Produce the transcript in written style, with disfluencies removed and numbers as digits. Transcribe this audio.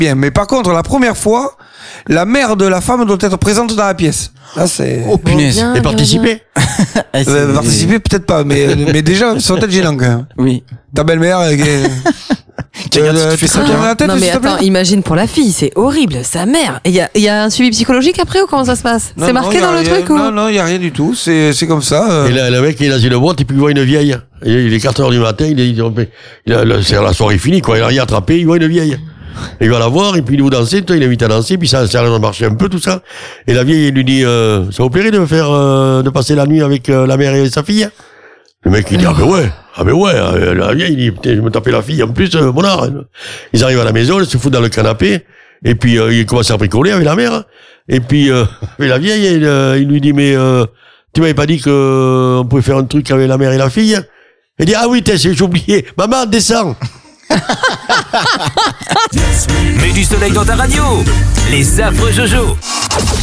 bien. Mais par contre, la première fois, la mère de la femme doit être présente dans la pièce. Là, c'est... Oh punaise. Bien, Et bien, participer. participer, peut-être pas, mais déjà, ça doit être gênant quand même. Oui. Ta belle-mère, Tu fais ça bien. la tête, Non mais s'il te plaît. attends, imagine pour la fille, c'est horrible, sa mère. Il y a un suivi psychologique après ou comment ça se passe? Non, C'est marqué non, dans le y a- truc ou? Non, il y a rien du tout. C'est comme ça. Et le mec, il est dans une boîte, et puis il voit une vieille. Il est 4h du matin, c'est la soirée finie, quoi. Il a rien attrapé, il voit une vieille. Il va la voir, et puis il vous danser, toi, il invite à danser, puis ça a l'air de marcher un peu, tout ça. Et la vieille, il lui dit, ça vous plairait de me faire, de passer la nuit avec la mère et sa fille? Le mec, il dit, ah ben ouais, la vieille, il dit, putain, je me tapais la fille, en plus, mon art. Ils arrivent à la maison, ils se foutent dans le canapé, et puis, il commence à bricoler avec la mère, et puis, et la vieille, il lui dit, mais, tu m'avais pas dit que on pouvait faire un truc avec la mère et la fille? Il dit, ah oui, j'ai oublié, maman, descends. Mets du soleil dans ta radio. Les affreux Jojo.